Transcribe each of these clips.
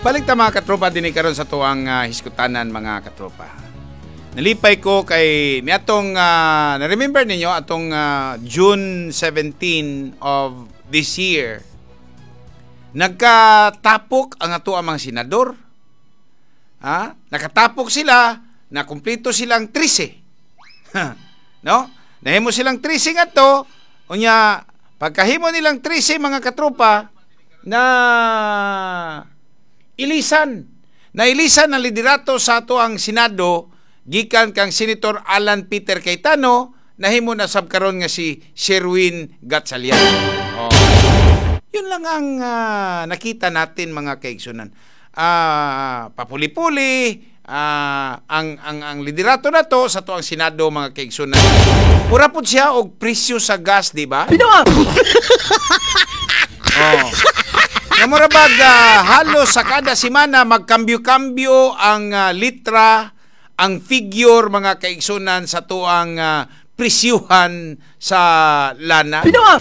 Balik ta mga katropa din karon sa tuang hiskutanan mga katropa. Nalipay ko kay niatong na-remember ninyo atong June 17 of this year. Nagkatapok ang ato ang mga senador. Nakatapok sila, na kumpleto silang 13. No? Nahimo silang 13 nga to, unya pagkahimo nilang 13 mga katropa na ilisan ang liderato sa ato ang Senado gikan kang Senator Alan Peter Cayetano, nahimo na sab karon nga si Sherwin Gatchalian. Yun lang ang nakita natin mga kaigsunan. Papuli-puli ang liderato na to sa to ang Senado mga kaigsunan. Pura pud siya og presyo sa gas, di ba? Namurabag halos sa kada semana magkambyo-kambyo ang litra, ang figure mga kaigsunan sa tuang presyuhan sa lana.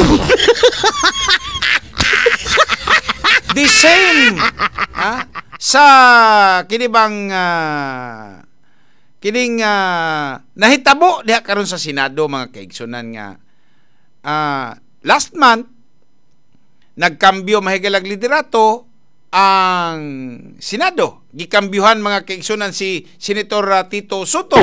The same sa kinibang kining nahitabo diha karon sa Senado mga kaigsunan nga last month nagkambyo mahigalag liderato ang Senado. Gikambyuhan mga kaigsunan si Senator Tito Soto.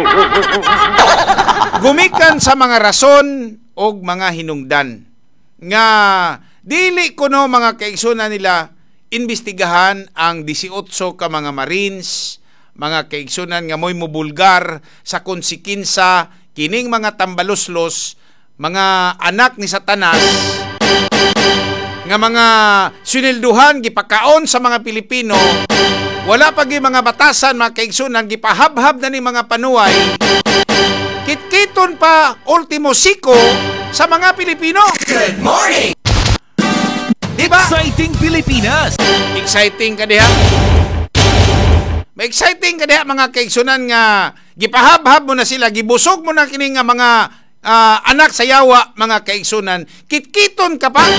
Gumikan sa mga rason o mga hinungdan. Nga dili kuno mga kaigsunan nila imbestigahan ang 18 ka mga Marines, mga kaigsunan nga moy mobulgar sa konsekensa kining mga tambaloslos, mga anak ni Satanas, nga mga sinilduhan gipakaon sa mga Pilipino, wala pagi mga batasan mga kaigsunan gipahabhab na ni mga panuway, kitkiton pa ultimo siko sa mga Pilipino. Good morning! Diba? Exciting Pilipinas! Exciting ka diha? May exciting ka diha mga kaigsunan nga gipahabhab mo na sila, gibusog mo na kini nga mga anak sa yawa mga kaigsunan, kitkiton ka pa.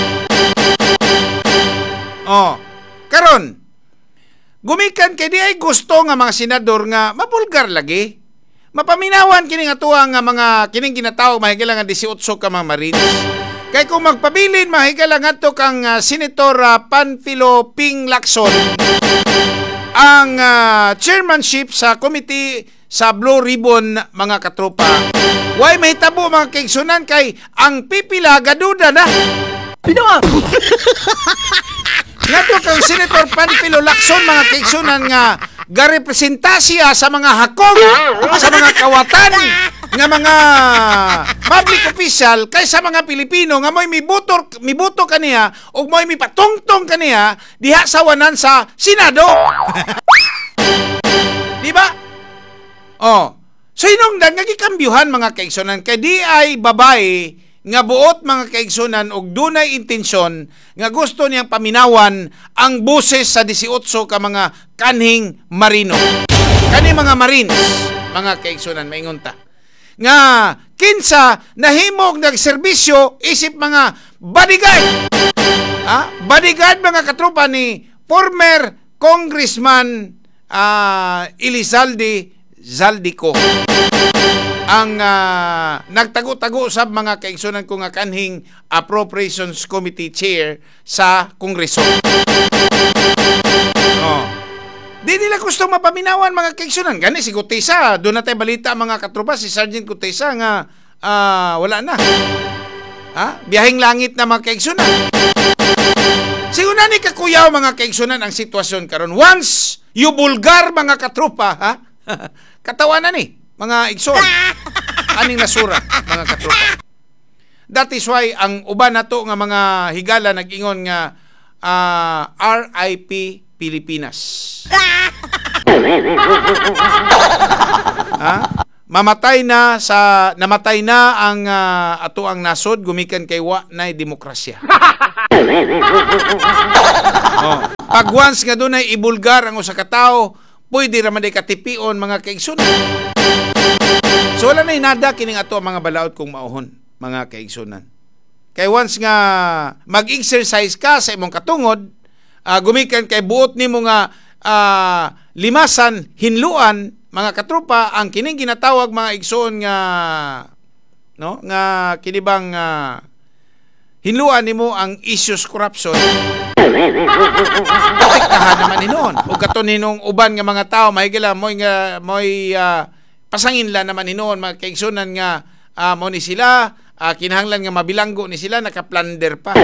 Karon gumikan kay di ay gusto nga mga senador nga mapulgar lagi, mapaminawan kini nga tuwa nga mga kining ginatawag mahigala nga 18 ka mga Marines. Kay kung magpabilin mahigala nga to kang Senator Panfilo Ping Lacson ang chairmanship sa committee sa Blue Ribbon mga katropa. Why mahitabo mga kaigsunan kay ang pipila gaduda na. Ngato kang Senator Panfilo Lacson mga kaigsunan nga garepresentasya sa mga hakong, sa mga kawatan nga mga public official kaysa mga Pilipino nga mo'y mibuto kaniya o mo'y mipatungtong kaniya diha sa wanan sa Senado. Di ba? So hinungdan nga gikambyuhan mga kaigsunan kay di ay babae nga buot mga kaigsunan og dunay intensyon nga gusto niyang paminawan ang boses sa 18 ka mga kanhing marino. Kani mga Marines, mga kaigsunan, maingon ta. Nga kinsa nahimog nagserbisyo isip mga bodyguard. Bodyguard mga katropa ni former Congressman Elizalde Zaldico. Ang nagtago-tago sa mga kaigsunan ko nga kanhing Appropriations Committee Chair sa Kongreso. Di nila gusto mapaminawan mga kaigsunan. Gani si Gutesa, doon natin balita mga katropa, si Sergeant Gutesa nga wala na. Biyaheng langit na mga kaigsunan. Siguna ni kakuyaw mga kaigsunan ang sitwasyon karon. Once you bulgar mga katropa, katawanan ni mga igsoon, aning nasura, mga katropa. That is why, ang uban na to nga mga higala nag-ingon nga RIP Pilipinas. Namatay na ang ato ang nasod, gumikan kay wa nay demokrasya. Pag once nga dunay ibulgar ang usa ka tawo, pwede ra man day katipion mga kaigsunan. So wala na inada kining ato mga balaod kung mauhon mga kaigsunan. Kay once nga mag-exercise ka sa imong katungod, gumikan kay buot nimo nga limasan hinluan mga katropa ang kining ginatawag mga igsoon nga nga kinibang hinluan nimo ang issues corruption. Protektahan naman hinon. O katon hinong uban nga mga tao mahigala moy pasangin la naman hinon mga kaigsunan nga mo ni sila kinahanglan nga mabilanggo ni sila nakaplander pa.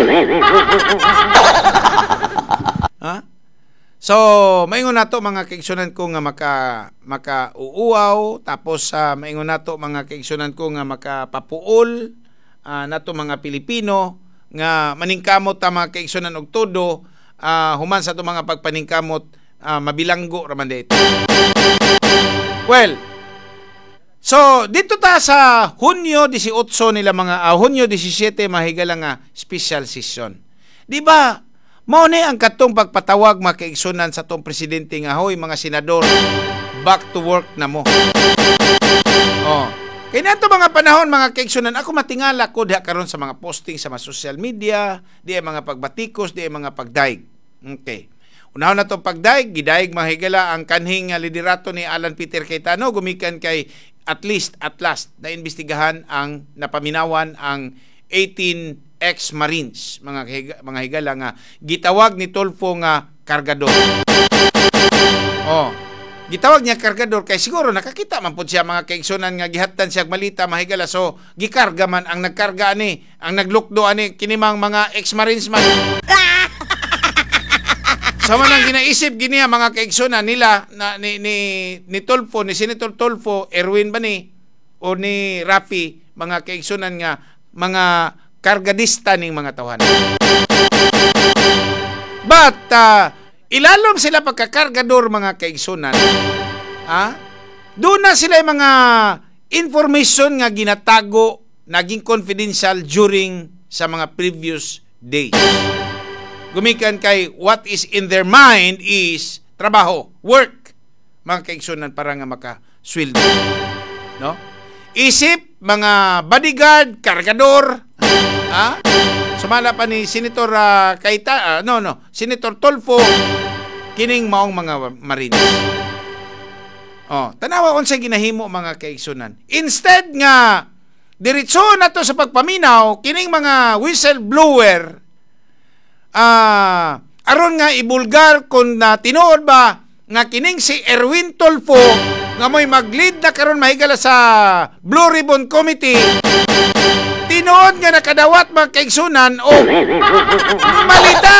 Ha? So, maingon nato mga kaigsunan ko nga maka-uuaw tapos maingon nato mga kaigsunan ko nga makapapuol nato mga Pilipino nga maningkamot ta mga kaigsunan og todo human sa to mga pagpaningkamot mabilanggo raman dito. Well, so dito ta sa Hunyo 18 nila mga Hunyo 17 mahigala nga special session. Di ba? Mao ni ang katong pagpatawag mga kaigsunan sa tong presidente nga hoy mga senador back to work na mo. Kaya nato mga panahon mga kaigsunan ako matingala ko diha karon sa mga posting sa mga social media, di ay mga pagbatikos, di ay mga pagdaig. Okay. Unahon na tong pagdaig, gidaig mahigala ang kanhing liderato ni Alan Peter Cayetano gumikan kay at last na imbestigahan ang napaminawan ang 18 ex-Marines, mga higala nga gitawag ni Tulfo nga kargador. Gitawag niya kargador kay siguro nakakita man pud siya mga kaigsunan nga gihattan siya malita mahigala so gikarga man ang nagkarga ani, ang naglukdo ani kinimang mga ex-Marines man. So man ang ginaisip giniya mga kaigsunan nila na ni Tulfo, ni Senator Tulfo, Erwin ba ni o ni Rafi, mga kaigsunan nga mga kargadista ning mga tawanan. But ilalom sila pagkakargador mga kaigsunan. Doon na sila mga information nga ginatago, naging confidential during sa mga previous days. Gumikan kay what is in their mind is trabaho, work, mga kaigsunan para nga makasweldo. No? Isip, mga bodyguard, kargador, sumala pa ni Senator Senator Tulfo kining maong mga Marines. Tanawa unsa ginahimo mga kaigsunan. Instead nga diretso na to sa pagpaminaw kining mga whistleblower aron nga ibulgar kung tinuod ba nga kining si Erwin Tulfo nga mo'y mag-lead na karon mahigala sa Blue Ribbon Committee tinuod nga nakadawat mga kaigsunan o malita.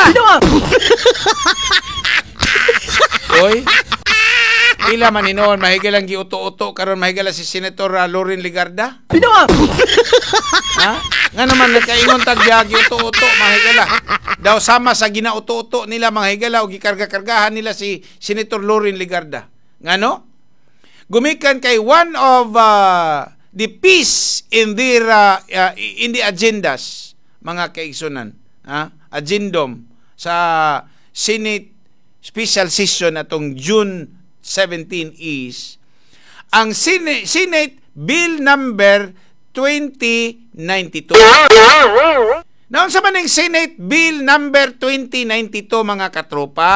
Oy, pila man hinoon mahigalang giuto-uto karon mahigala si Senator Loren Legarda. Nga naman nagkaingon tag giuto-uto mahigala. Daw sama sa ginauto-uto nila mga higala o gikarga-kargahan nila si Senator Loren Legarda. Ngano? Gumikan kay one of the piece in their in the agendas mga kaigsunan, agendum sa Senate special session atong June 17 is ang Senate Bill number 2092. Naon sa maning Senate Bill number 2092 mga katropa?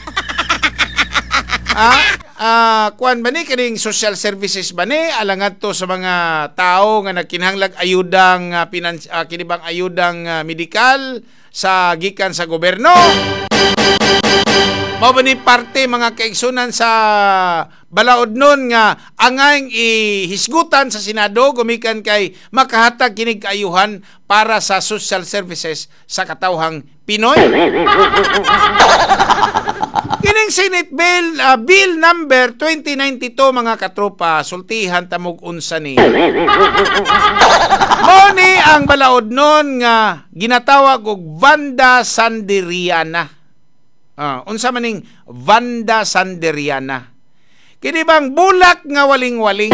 Kuan ba ni kining social services ba ni alangad to sa mga tao nga nagkinahanglag ayudang kinibang ayudang medikal sa gikan sa gobyerno? Mao ba ni parte mga kaigsunan sa balaod nun nga angay ihisgutan sa Senado gumikan kay makahatag kining kaayuhan para sa social services sa katawhang Pinoy? Kining Senate Bill number 2092 mga katropa, sultihan tamog unsa ni. Mo ni ang balaod nun nga ginatawag og Vanda Sanderiana. Unsa maning Vanda Sanderiana? Kini bang bulak nga waling-waling?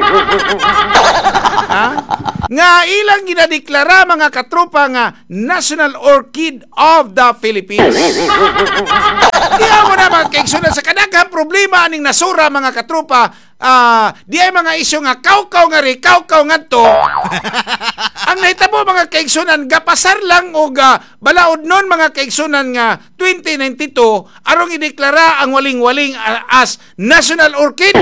Nga ilang ginadeklara mga katropa nga National Orchid of the Philippines. Diya mo na mga kaigsunan sa kadaghang problema aning nasura mga katropa di ay mga isyu nga kaukaw nga ri, kaukaw nga to. Ang nahitabo mga kaigsunan, gapasar lang o balaod nun mga kaigsunan nga 2092, arong ideklara ang waling-waling as National Orchid.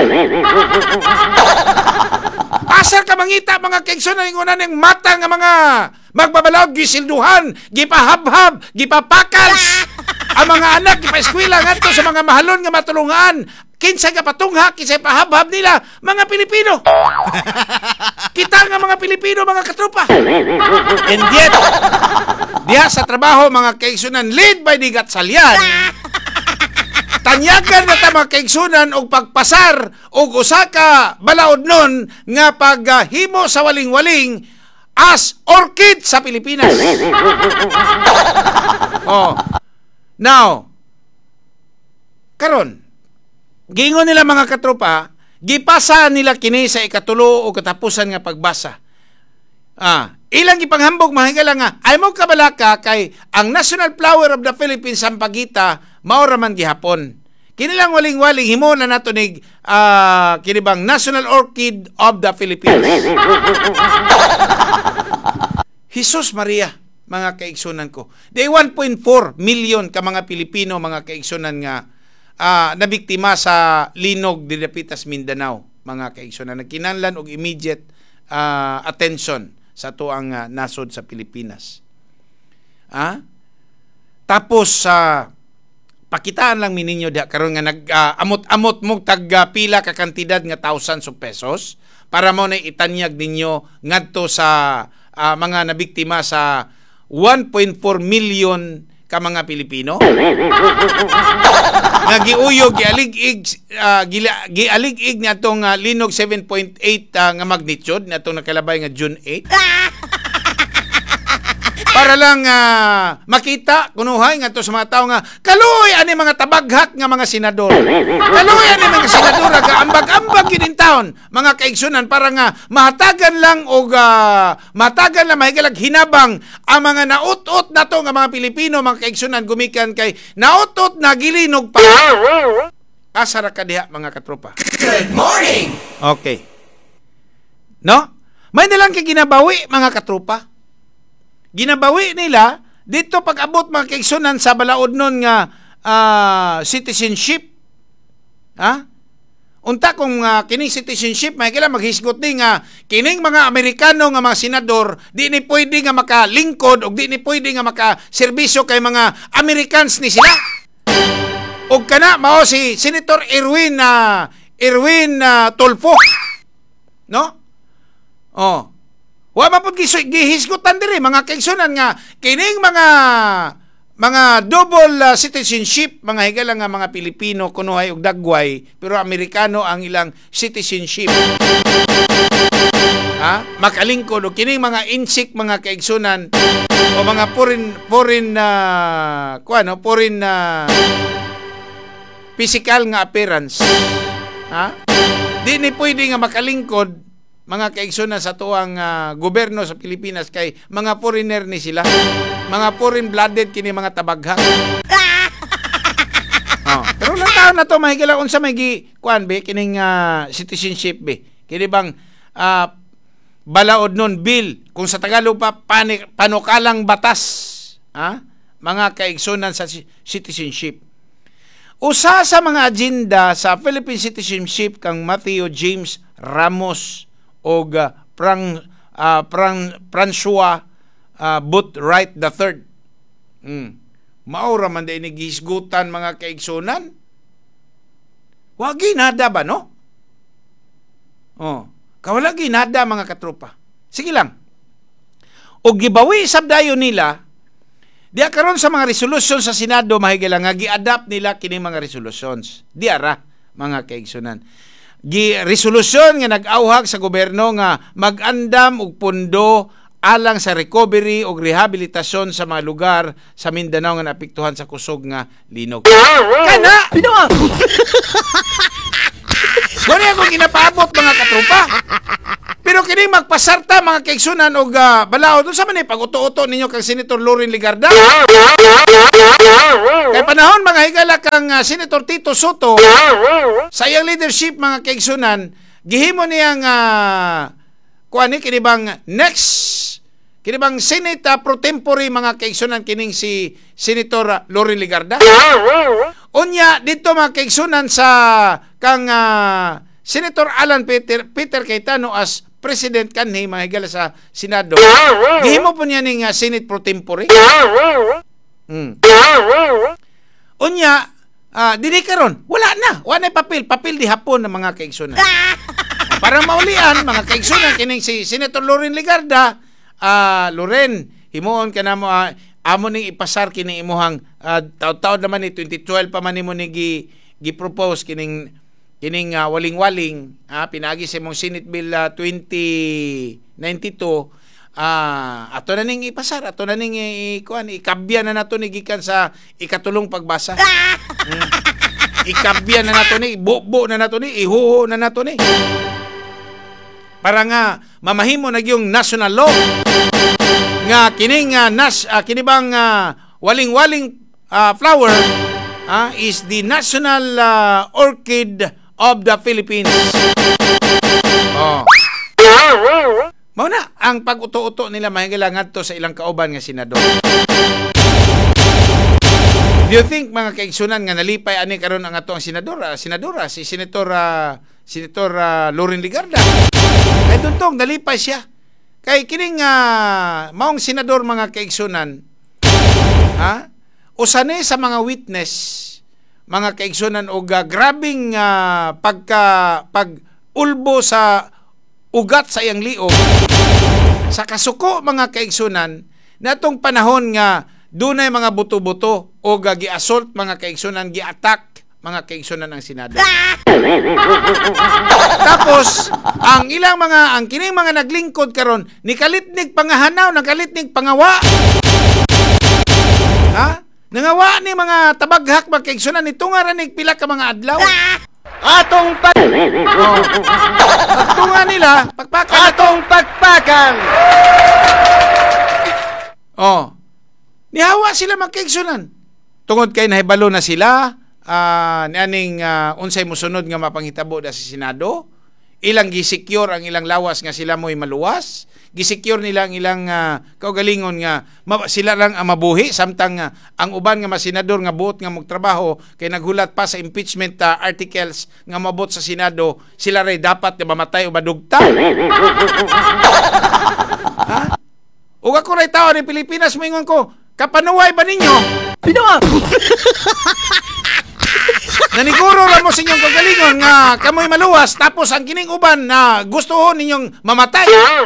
Asar ka mangita mga kaigsunan, ingunan ng mata nga mga magbabalaod, gisilduhan, gipahabhab, gipapakals. Ang mga anak, gipa-eskwela nga to sa mga mahalon nga matulungan. Kinsa nga patungha, kinsa pahabhab nila, mga Pilipino. Kita nga mga Pilipino, mga katropa. And yet, diha sa trabaho, mga kaigsunan, lead by the Gatsalyan, tanyagan na ta mga kaigsunan og pagpasar og usa ka balaod nun nga paghimo sa waling-waling as orchid sa Pilipinas. Oh. Now, karon, gingon nila mga katropa, gipasa nila kini sa ikatulo o katapusan nga pagbasa. Ilang ipanghambog mahigala nga, ay mo kabalaka kay ang National Flower of the Philippines ang pagita, maura man gihapon. Kinilang waling-waling himo na nato nig kinibang National Orchid of the Philippines. Jesus Maria, mga kaigsunan ko. Day 1.4 million ka mga Pilipino, mga kaigsunan nga nabiktima sa linog di Dapitas, Mindanao, mga kaigsunan. Nagkinahanglan og immediate attention sa tuang nasod sa Pilipinas. Tapos pakitaan lang mininyo diha karon nga nag-amot-amot mo pila ka kantidad nga thousands of pesos para mo na itanyag ninyo ngadto sa mga nabiktima sa 1.4 million ka mga Pilipino. Nagiuyog gialig-ig na itong linog 7.8 nga magnitude na itong nakalabay nga June 8. Para lang makita, kunuhay nga to sa mga tao nga, kaluoy ani mga tabaghak nga mga senador. Kaluoy ani mga senador nga ambag-ambag yun taon, mga kaigsunan, para nga mahatagan lang o mahatagan lang mahigalag hinabang ang mga naut-ut na to nga mga Pilipino, mga kaigsunan, gumikan kay naut-ut na gilinog pa. Asara ka diha, mga katropa. Good morning! Okay. No? May nalang kay ginabawi, mga katropa. Ginabawi nila dito pag-abot mga kaigsunan sa balaod nun nga citizenship. Unta kung kining citizenship may kailangan maghisgot ni nga kining mga Amerikano nga mga senador di ni pwede nga makalingkod o di ni pwede nga makaserbisyo kay mga Americans ni sila. Og kana mao si Senator Erwin Tulfo. No? Oh. Wa mapod gihisgutan diri mga kaigsunan nga kining mga double citizenship, mga higala nga mga Pilipino kunuhay og dagway pero Amerikano ang ilang citizenship. Makalingkod og kining mga insik, mga kaigsunan o mga foreign physical nga appearance. Di ni pwede nga makalingkod mga kaigsunan sa tuwang gobyerno sa Pilipinas kay mga foreigner ni sila. Mga foreign-blooded kini mga tabaghang. Pero lang taon na to mahigala unsa may kining citizenship be. Kini bang balaod nun bill kung sa Tagalog pa panukalang batas. Mga kaigsunan sa citizenship. Usa sa mga agenda sa Philippine citizenship kang Matthew James Ramos og Francois Boothright III. Maura man din nagihisgutan mga kaigsunan. Wagi nada ba, no? Kawala ginada mga katropa. Sige lang. Og gibawi sabdayon nila, diya karon sa mga resolution sa Senado mahigala nga gi-adapt nila kini mga resolutions. Diara mga kaigsunan. Resolution nga nag-auhag sa gobyerno nga mag-andam og pondo alang sa recovery o rehabilitasyon sa mga lugar sa Mindanao nga naapektuhan sa kusog nga linog. Kana! Binuang! Wala akong ginapaabot mga katropa. Pero kini magpasarta mga kaigsunan og balaod unsa man ni pag-uto-uto ninyo kang Senator Loren Legarda? Kay panahon mga higala kang Senator Tito Soto sa iyang leadership mga kaigsunan, gihimo niyang kuan ni kini bang next kini bang Senate pro tempore mga kaigsunan kining si Senator Loren Legarda. Unya dito mga kaigsunan sa kang Senator Alan Peter Cayetano as President kanhi mga higala sa Senado. Gihimo po niya ning Senate pro tempore. Unya, dili karon, wala na papel di hapon ng mga kaigsunan. Para maulian mga kaigsunan kining si Senator Loren Legarda, Loren, himuon ka na mo amo ning ipasar kining imuhang taud-taud naman ni 2012 pa man nimo ni gi-propose kining waling-waling pinagi sa imong Senate Bill 2092 ato na ning ipasar, ato na ning ikabyan na nato ni gikan sa ikatulong pagbasa. Ikabyan na nato ni, bubo na nato ni, ihuho na nato ni. Para nga mamahimo na yung national law nga kining kini bang waling-waling flower is the national orchid of the Philippines. Mao na ang pag-uto-uto nila mahigala ngadto sa ilang kauban nga senador. Do you think mga kaigsunan nga nalipay ani karon ang ato ang senadora si Senator Loren Legarda? Ay duntong nalipay siya. Kay kining maong senador mga kaigsunan, usane sa mga witness mga kaigsunan og grabing pag-ulbo sa ugat sa iyang liog sa kasuko mga kaigsunan natong panahon nga dunay mga buto-buto o gi-assault mga kaigsunan, gi-attack mga kaigsunan ang Senado. Tapos ang kining mga naglingkod karon ni kalitnig pangahanaw, nagkalitnig pangawa. Nangawa ni mga tabaghak mga kaigsunan ni tunga ra nig pila ka mga adlaw. Atong pagtunga nila, pagpakan atong pagpakan. Nihawa sila mga kaigsunan. Tungod kay nahibalo na sila, nianing unsay mosunod nga mapanghitabo da sa Senado, ilang gisecure ang ilang lawas nga sila mo'y maluwas, gisecure nila ang ilang kaugalingon nga sila lang ang mabuhi, samtang ang uban nga mga senador nga buot nga magtrabaho kay naghulat pa sa impeachment articles nga mabot sa Senado, sila ray dapat na mamatay o madugta. Ug ako ray tao ni Pilipinas, moingon ko, kapanuway ba ninyo? Pinuwa! Naniguro ra mo sa inyong kagalingon nga kamoy maluwas tapos ang kining uban na gusto ninyong mamatay.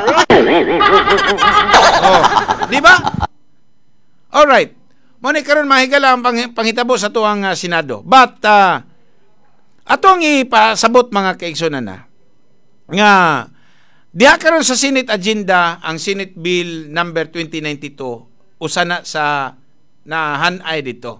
Di ba? All right. Mo ni karon mahigala ang panghitabo sa tuang Senado. But atong ipasabot mga kaigsunan nga diha karon sa Senate agenda ang Senate Bill number 2092 usana sa nahanay dito.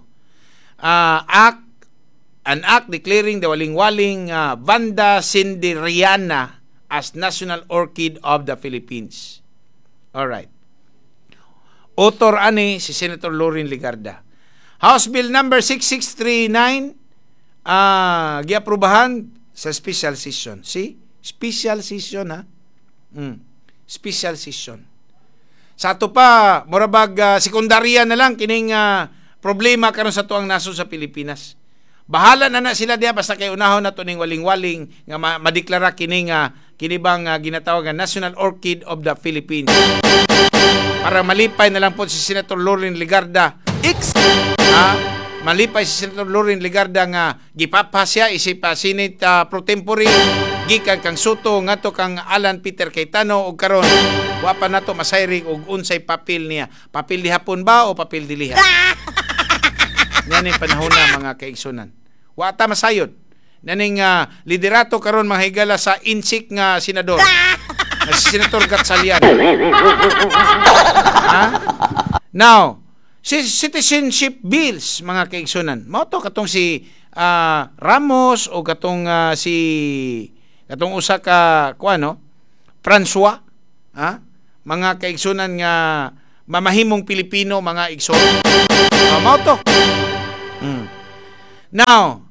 An act declaring the waling-waling Vanda cinderiana as National Orchid of the Philippines. All right. Author ani si Senator Loren Legarda. House Bill number 6639 giaprubahan sa special session. See? Special session Special session. Sa ato pa murabag sekundarya na lang kining problema karon sa tuang nasod sa Pilipinas. Bahala na sila diha basta kay unahon nato ning waling-waling nga madeklara kini bang ginatawag nga National Orchid of the Philippines. Para malipay na lang po si Senator Loren Legarda. Malipay si Senator Loren Legarda nga gipapasya isip Senate pro tempore gikan kang Soto ngadto kang Alan Peter Cayetano ug karon wa pa nato masayring og unsay papel niya. Papel di hapon ba o papel diliha? Yan yung panahon na mga kaigsunan. Wata masayod. Naning liderato karon mga higala sa insik nga senador. Si Senator Gatsalian. Now, citizenship bills mga kaigsunan. Mao to katong si Ramos o katong katong usa ka Francois, ha? Mga kaigsunan nga mamahimong Pilipino, mga igsoon. Mao to. Now,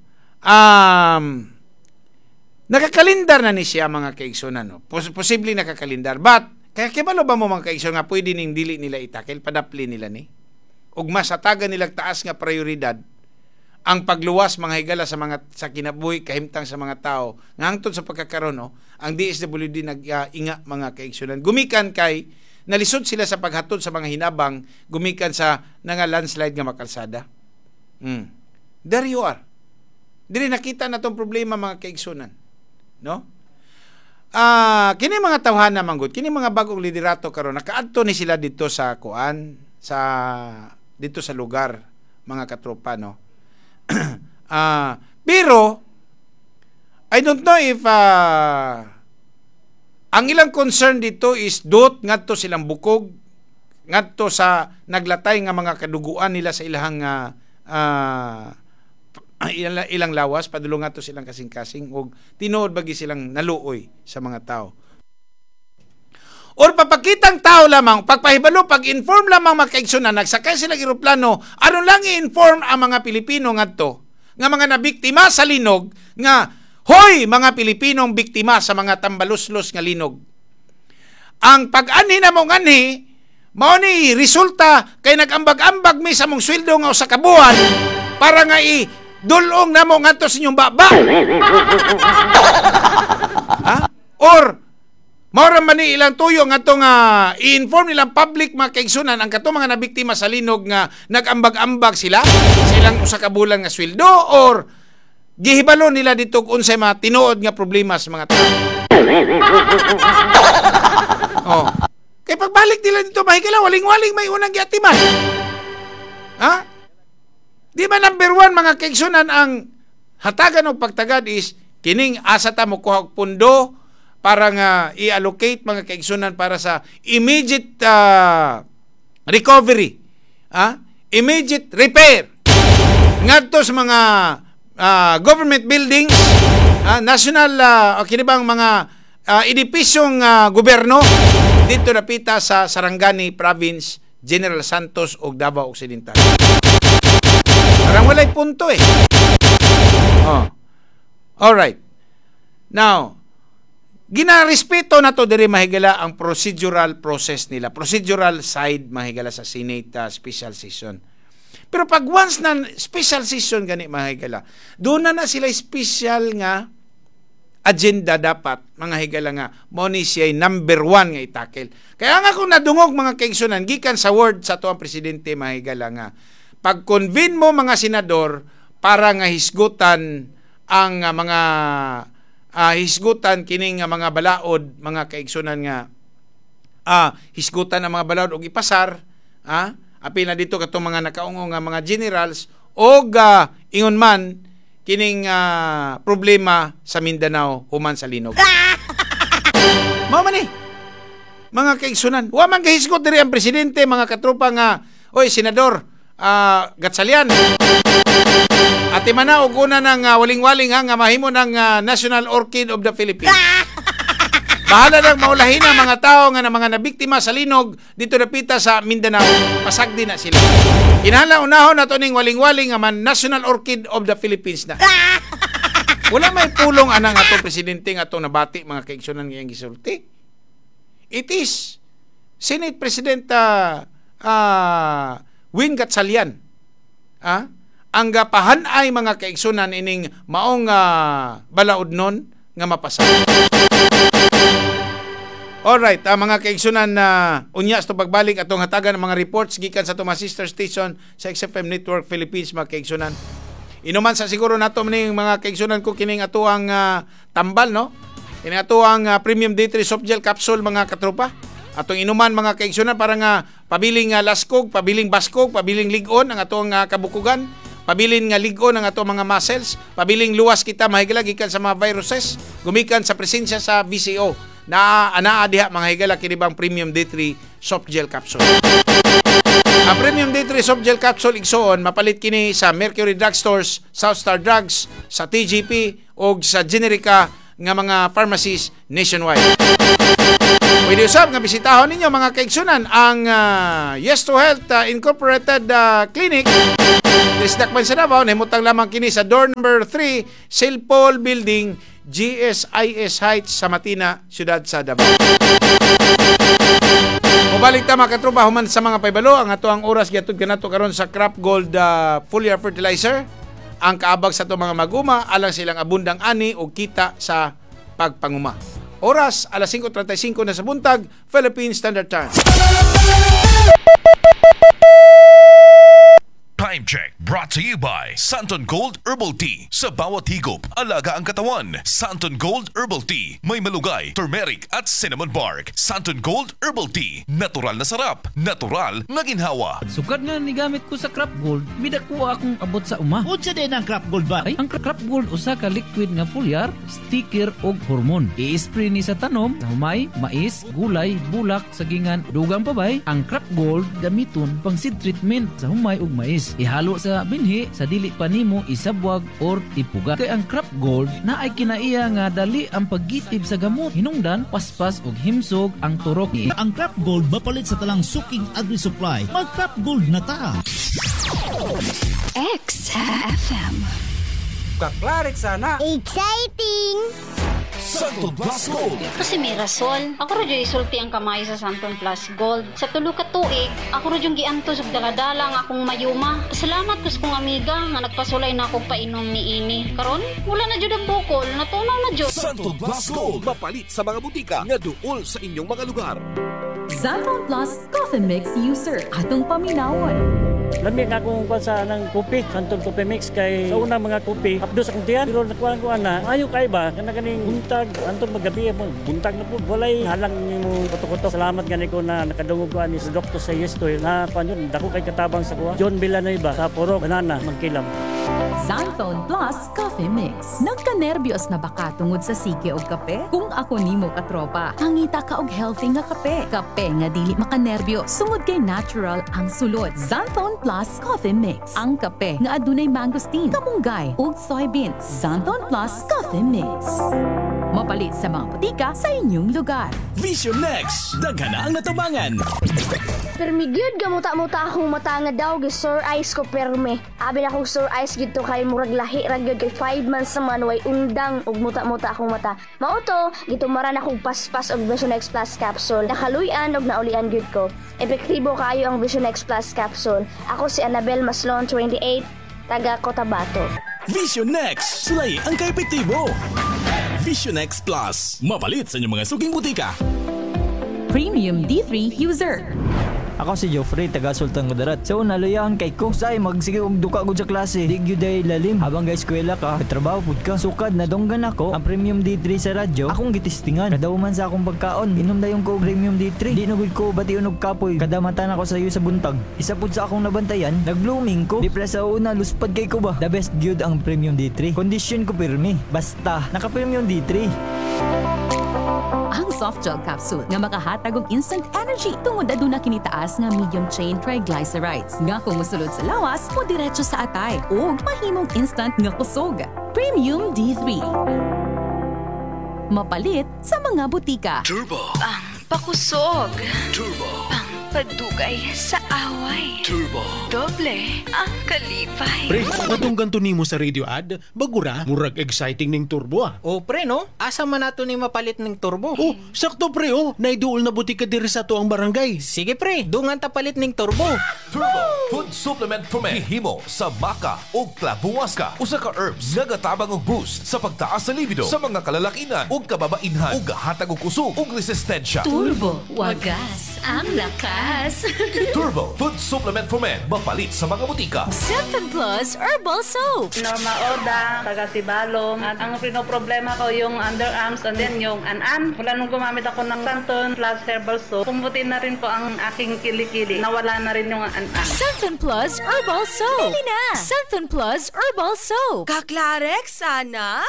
nakakalindar na ni siya, mga kaigsunan, no? Posible nakakalindar. But kaya kibalo ba mo, mga kaigsoon, nga pwede ning dili nila itakil, padapli nila ni? Ug mas atagan nilang taas nga prioridad ang pagluwas, mga higala, sa kinabuhi, kahimtang sa mga tao nga hangtod sa pagkakaroon, no, ang DSWD nag-inga, mga kaigsunan, gumikan kay nalisod sila sa paghatod sa mga hinabang, gumikan sa nga landslide nga makalsada. There you are. Dili nakita na tong problema, mga kaigsunan, no? Kini mga tawhana manggod, kini mga bagong liderato karon, nakaadto ni sila dito sa kuan, dito sa lugar, mga katropa, no? Pero I don't know if ang ilang concern dito is ngadto silang bukog, ngadto sa naglatay nga mga kaduguan nila sa ilahang ilang lawas, padulong ngadto silang kasing-kasing, ug tinuod bagi silang naluoy sa mga tao. Or papakitang tao lamang, pagpahibalo, pag-inform lamang, mga kaigsunan, nagsakay silang eroplano, aron lang i-inform ang mga Pilipino ngadto nga mga nabiktima sa linog, nga hoy, mga Pilipinong biktima sa mga tambaluslos nga linog. Ang pag-anhi na mong anhi, mao ni resulta kay nag-ambag-ambag mi sa mong sweldo nga usa ka buwan para nga dulong na mo ngadto sa inyong baba. Ha? Or maura man ni ilang tuyo nga itong i-inform nilang public, mga kaigsunan, ang katong mga nabiktima sa linog nga nag-ambag-ambag sila sa ilang usa ka bulan nga sweldo, or gihibalo nila dito kung unsay mga tinuod nga problema sa mga tao. Oh. Kay pagbalik nila dito, mahigala, waling-waling may unang giatiman. Ha? Di ba number 1, mga kaigsunan, ang hatagan o pagtagad is kining asa ta mo kuha og pundo para nga i-allocate, mga kaigsunan, para sa immediate recovery, immediate repair ngadto sa mga government buildings, national kinibang mga edipisyong gobyerno dito napita sa Sarangani Province, General Santos ug Davao Occidental. Parang walay punto eh. Alright. Now, ginarespeto na to diri, mahigala, ang procedural process nila, procedural side, mahigala, sa Senate special session. Pero pag once na special session gani, mahigala, doon na sila special nga agenda dapat, mga higala, nga mo ni siya number 1 nga itakil. Kaya nga kung nadungog, mga kaigsunan, gikan sa word sa tuang presidente, mahigala, nga pag-convene mo, mga senador, para nga hisgutan ang mga hisgutan kining mga balaod, mga kaigsunan, nga hisgutan ang mga balaod og ipasar, apil na dito katong mga nakaungong nga mga generals, og ingon man kining problema sa Mindanao human sa linog. Mao man ni, mga kaigsunan, wa man kahisgot diri ang presidente, mga katropa, nga oy senador Gatchalian, ati man na og una ng waling-waling nga mahimo ng National Orchid of the Philippines. Bahala nang maulahin ang mga tao nga na mga nabiktima sa linog dito napita sa Mindanao. Pasagdi na sila. Kinahanglan unahon nato ning waling-waling nga man National Orchid of the Philippines na. Wala may pulong anang atong presidente nga atong nabati, mga kaigsunan, nga gisulti. It is Senate President Win Gatchalian. Ang gapahanay, mga kaigsunan, ining maong balaod nun nga mapasa. Alright, mga kaigsunan, unyas to pagbalik atong hatagan ng mga reports gikan sa mga sister station sa XFM Network Philippines, mga kaigsunan. Inuman sa siguro nato ning mga kaigsunan ko kining atuang tambal, no? Kining atuang premium D3 soft gel capsule, mga katropa. Atong inuman, mga kaigsunan, para nga pabiling laskog, pabiling baskog, pabiling ligon ang atong kabukugan, pabilin nga ligon ang atong mga muscles, pabiling luwas kita, mahigala, gikan sa mga viruses, gumikan sa presensya sa VCO. Anaa diha, mga higala, kinibang premium D3 soft gel capsule. Ang premium D3 soft gel capsule, igsoon, mapalit kini sa Mercury Drugstores, Southstar Drugs, sa TGP o sa Generica nga mga pharmacies nationwide. Pwede usab nga bisitahon ninyo mga kaigsunan ang Yes to Health Incorporated Clinic. Disdakman sa Davao, nahimutang lamang kini sa door number 3, St. Paul Building, GSIS Heights, sa Matina, siyudad sa Davao. Mubalik ta mga katropa, human sa mga paybalo, ang ato ang oras giatud kanato karon sa Crop Gold Foliar Fertilizer. Ang kaabag sa to mga maguma, alang silang abundang ani o kita sa pagpanguma. Oras, alas 5:35 na sa buntag, Philippine Standard Time. Time check brought to you by Santon Gold Herbal Tea. Sa bawat higop, alaga ang katawan. Santon Gold Herbal Tea. May malugay, turmeric at cinnamon bark. Santon Gold Herbal Tea. Natural na sarap. Natural na ginhawa. Sukad nga ni gamit ko sa Crop Gold, midakuha akong abot sa uma. Unsa din ang Crop Gold ba? Ay, ang Crop Gold usa ka liquid nga foliar, sticker og hormon. I-spray ni sa tanom, sa humay, mais, gulay, bulak, sagingan, dugang pabay. Ang Crop Gold gamiton pang seed treatment sa humay ug mais. Ihalo sa binhi sa dili pa nimo isabwag or ipuga. Kay ang Crop Gold na ay kinaiya nga dali ang paggitib sa gamot, hinungdan, paspas ug himsog ang turok ni. Ang Crop Gold mapalit sa talang suking agri-supply. Mag Crop Gold na ta. XFM. Kaklaret sana. Exciting! Santon Plus Gold. Kasi may rason. Ako ro yung isulti ang kamay sa Santon Plus Gold. Sa tulo ka tuig, ako ro yung giantos ug daladala nga akong mayuma. Salamat kus kong amiga nga nagpasulay na akong painom ni ini. Karon, wala na jud ang bukol, natunaw na jud. Santon Plus Gold. Mapalit sa mga butika nga duol sa inyong mga lugar. Santon Plus Coffee Mix User. Atong paminawon. Lami nga akong kuha sa ng kopi, Santon Coffee Mix, kay sa unang mga kopi, hapdos akong tiyan, pero nakuha ko na, ayaw kay ba, kanang buntag, anton magabi mo, buntag na po, walay halang ni mo kuto-kuto. Salamat gani ko na nakadungog ko ani sa doktor sa Yestoy, na panyon, dako kay katabang sa kuha. John Villanueva, sa Purok, Banana, Magkilam. Santon Plus Coffee Mix. Nagka-nervyos na baka tungod sa sige o kape? Kung ako nimo katropa, hangita ka og healthy nga kape. Kape nga dili makanerbyo, sungod kay natural ang sulod. Santon Plus Coffee Mix. Ang kape nga adunay mangosteen, kamunggay ug soybeans. Santon Plus Coffee Mix. Mapalit sa mga butika sa inyong lugar. Vision Next. Daghan na ang natabangan. Permigyud gamuta-muta akong mata nga daw gi Sir Ice ko perme. Abi na akong Sir Ice gito kay murag lahi ra gyud kay 5 months naman way undang ug muta-muta akong mata. Mao to, gitumaran akong paspas og Vision X Plus capsule. Nakaluyan og naulian gyud ko. Epektibo kaayo ang Vision X Plus capsule. Ako si Annabel Maslon, 28, taga Cotabato. Vision Next. Sulay ang kaepektibo. Vision X Plus. Mapalit sa inyong mga suking butika. Premium D3 User. Ako si Joffrey, taga Sultan Kudarat. So, naluyahan kay ko. Say, magsige og duka gud sa klase. Di gyud ay lalim. Habang ga eskwela ka, trabaho pud ka. Sukad na donggan ako ang Premium D3 sa radyo. Akong gitistingan. Kada man sa akong pagkaon, inom dayon ko Premium D3. Di na gud ko bation og kapoy. Kada matan ako sa iyo sa buntag. Isa pud sa akong nabantayan, nag-blooming ko. Di sa una luspad kay ko ba. The best gyud ang Premium D3. Kondisyon ko pirmi. Basta naka Premium D3. Ang soft gel capsule nga makahatag og instant energy tungod aduna kini taas nga medium chain triglycerides nga kung mosulod sa lawas mo diretso sa atay ug mahimong instant nga kusog. Premium D3. Mapalit sa mga butika. Turbo. Pakusog. Turbo. Pagdugay sa away. Turbo. Doble ang kalipay. Pre, katong ganto nimo sa radio ad, bagura, murag exciting ning turbo ah. O pre no, asa man nato ni mapalit ng turbo? Oh, sakto pre oh, naiduol na butika diri sa tuang barangay. Sige pre, dungan ta palit ng turbo. Turbo. Food supplement for men. Hihimo sa baka o klabuwaska. Usa ka herbs nga gatabang og boost sa pagtaas sa libido sa mga kalalakinan o kababainhan ug gahatag og kusog ug resistensya. Turbo, wagas ang lakas. Turbo Food Supplement for Men. Mapalit sa mga butika. Santon Plus Herbal Soap. Norma Oda, taga Sibalom. At ang pinoproblema ko yung underarms and then yung an-an. Wala nung gumamit ako ng Santon Plus Herbal Soap. Pumutin na rin po ang aking kilikili. Nawala na rin yung an-an. Santon Plus Herbal Soap. Bili na! Santon Plus Herbal Soap. Kaklarek sana.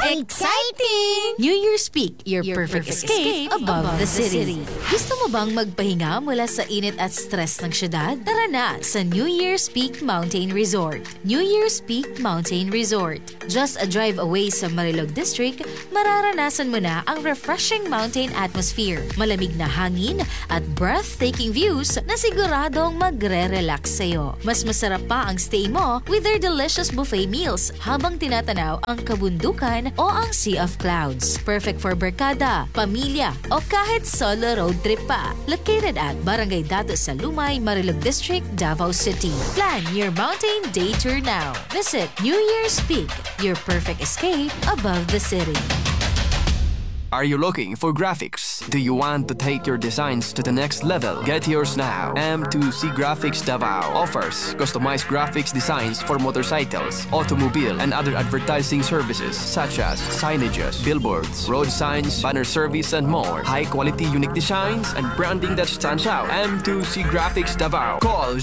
Exciting! New Year's Peak, your perfect escape above the city. Gusto mo bang magpahinga mula sa init at stress ng syudad? Tara na sa New Year's Peak Mountain Resort. New Year's Peak Mountain Resort. Just a drive away sa Marilog District, mararanasan mo na ang refreshing mountain atmosphere, malamig na hangin at breathtaking views na siguradong magre-relax sa'yo. Mas masarap pa ang stay mo with their delicious buffet meals habang tinatanaw ang kabundukan o ang Sea of Clouds. Perfect for barkada, pamilya o kahit solo road trip pa. Located at Barangay Dato sa Lumay, Marilog District, Davao City. Plan your mountain day tour now. Visit New Year's Peak, your perfect escape above the city. Are you looking for graphics? Do you want to take your designs to the next level? Get yours now. M2C Graphics Davao offers customized graphics designs for motorcycles, automobile, and other advertising services such as signages, billboards, road signs, banner service, and more. High-quality unique designs and branding that stands out. M2C Graphics Davao. Call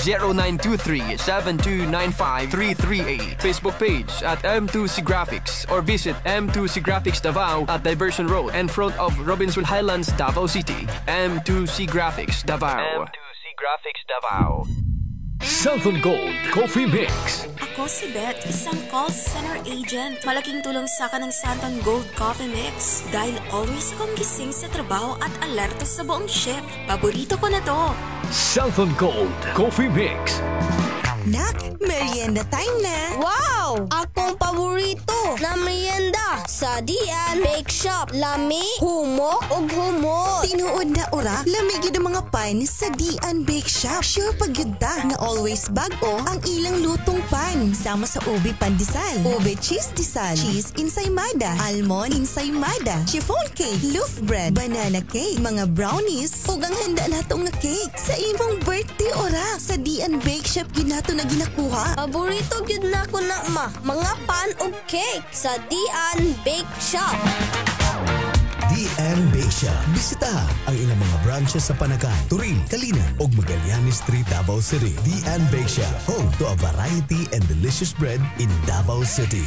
0923-7295-338. Facebook page at M2C Graphics or visit M2C Graphics Davao at Diversion Road in front of Robinson Highlands, Davao City. M2C Graphics Davao. M2C Graphics Davao. Santon Gold Coffee Mix. Ako si Beth, isang call center agent. Malaking tulong sa akin ng Santon Gold Coffee Mix dahil always akong gising sa trabaho at alerto sa buong shift. Paborito ko na to. Santon Gold Coffee Mix. Nak, merienda time na! Wow! Akong paborito na merienda sa Dian Bake Shop. Lami, humok ug humot. Tinuod na ora, lamig yun ang mga pan sa Dian Bake Shop. Sure pagyuda na always bago ang ilang lutong pan. Sama sa ube pandesal, ube cheese disal, cheese ensaymada, almond ensaymada, chiffon cake, loaf bread, banana cake, mga brownies, ug ang handa natong na cake sa imong birthday ora. Sa Dian Bake Shop ginato na ginakuha. Paborito gyud na ko na mga pan ug cake sa Dian Bake Shop. Dian Bake Shop. Bisitahan ang ilang mga branches sa Panakan, Turin, Kalinan ug Magallanes Street, Davao City. Dian Bake Shop, home to a variety and delicious bread in Davao City.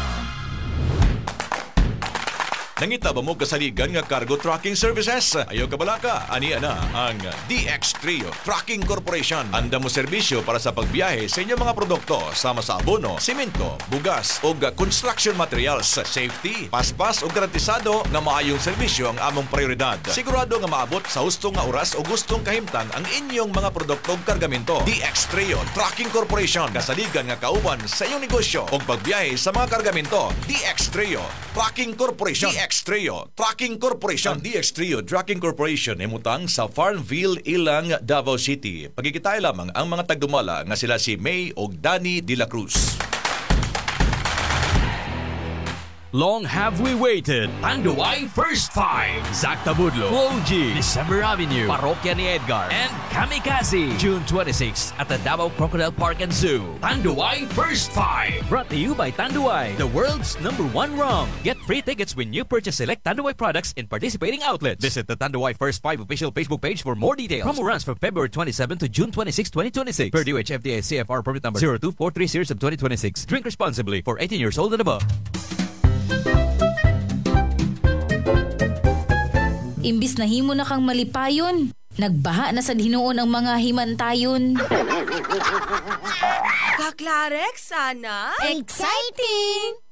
Nangita ba mo kasaligan nga cargo trucking services? Ayaw ka balaka, ani ana ang DX Trio Trucking Corporation. Anda mo serbisyo para sa pagbiyahe sa inyong mga produkto sama sa abono, simento, bugas o construction materials. Safety, paspas o garantisado nga maayong serbisyo ang among prioridad. Sigurado nga maabot sa hustong nga oras o gustong kahimtang ang inyong mga produkto o kargamento. DX Trio Trucking Corporation. Kasaligan nga kauban sa inyong negosyo o pagbiyahe sa mga kargamento. DX Trio Trucking Corporation. DX Trio Trucking Corporation. Ang DX Trio Trucking Corporation ay mutang sa Farmville, Ilang, Davao City. Pagkikitay lamang ang mga tagdumala nga sila si May o Danny de la Cruz. Long have we waited. Tanduay First Five. Zac Tabudlo, Full-G, December Avenue, Parokya ni Edgar, and Kamikaze. June 26 at the Davao Crocodile Park and Zoo. Tanduay First Five. Brought to you by Tanduay, the world's #1 rum. Get free tickets when you purchase select Tanduay products in participating outlets. Visit the Tanduay First Five official Facebook page for more details. Promo runs from February 27 to June 26, 2026. Per DOH-FDA CFR permit number 0243 series of 2026. Drink responsibly for 18 years old and above. Imbis na himo na kang malipayon, nagbaha na sa Hinuon ang mga himantayon. Kaklarex, sana? Exciting!